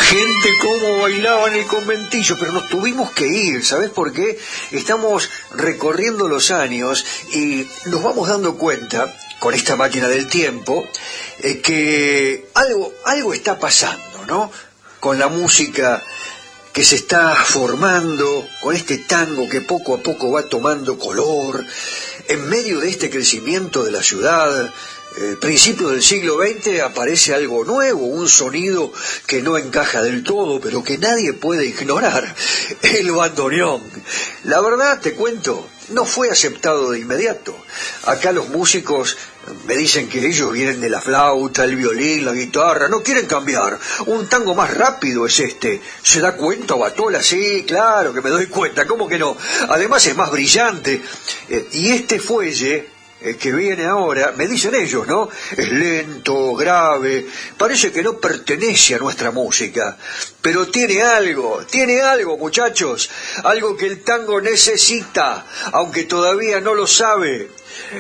Gente, cómo bailaba en el conventillo, pero nos tuvimos que ir, ¿sabes por qué? Estamos recorriendo los años y nos vamos dando cuenta, con esta máquina del tiempo, que algo está pasando, ¿no? Con la música que se está formando, con este tango que poco a poco va tomando color, en medio de este crecimiento de la ciudad. Principios del siglo XX aparece algo nuevo, un sonido que no encaja del todo, pero que nadie puede ignorar, el bandoneón. La verdad, te cuento, no fue aceptado de inmediato. Acá los músicos me dicen que ellos vienen de la flauta, el violín, la guitarra, no quieren cambiar. Un tango más rápido es este. ¿Se da cuenta, Batola? Sí, claro que me doy cuenta, ¿cómo que no? Además es más brillante. Y este fuelle que viene ahora, me dicen ellos, ¿no? Es lento, grave, parece que no pertenece a nuestra música, pero tiene algo, muchachos, algo que el tango necesita, aunque todavía no lo sabe.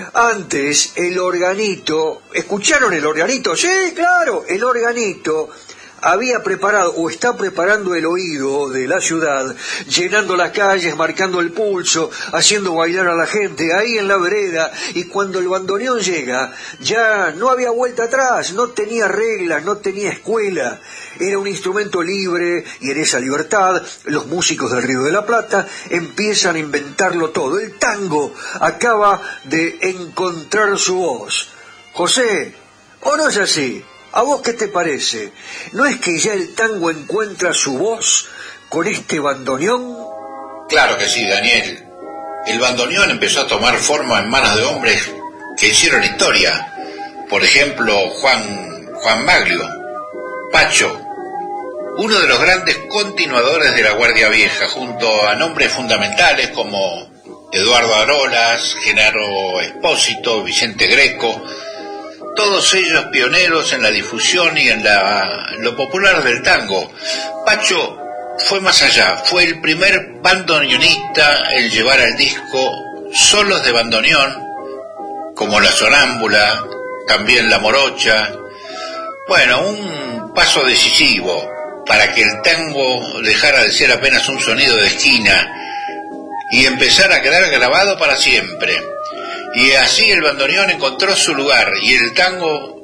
Antes, el organito, ¿escucharon el organito? Sí, claro, el organito había preparado o está preparando el oído de la ciudad, llenando las calles, marcando el pulso, haciendo bailar a la gente ahí en la vereda, y cuando el bandoneón llega, ya no había vuelta atrás, no tenía reglas, no tenía escuela, era un instrumento libre, y en esa libertad los músicos del Río de la Plata empiezan a inventarlo todo. El tango acaba de encontrar su voz. José, ¿o no es así? ¿A vos qué te parece? ¿No es que ya el tango encuentra su voz con este bandoneón? Claro que sí, Daniel. El bandoneón empezó a tomar forma en manos de hombres que hicieron historia. Por ejemplo, Juan Maglio, Pacho, uno de los grandes continuadores de la Guardia Vieja, junto a nombres fundamentales como Eduardo Arolas, Genaro Espósito, Vicente Greco, todos ellos pioneros en la difusión y en lo popular del tango. Pacho fue más allá, fue el primer bandoneonista en llevar al disco solos de bandoneón, como La Sonámbula, también La Morocha. Bueno, un paso decisivo para que el tango dejara de ser apenas un sonido de esquina y empezara a quedar grabado para siempre. Y así el bandoneón encontró su lugar y el tango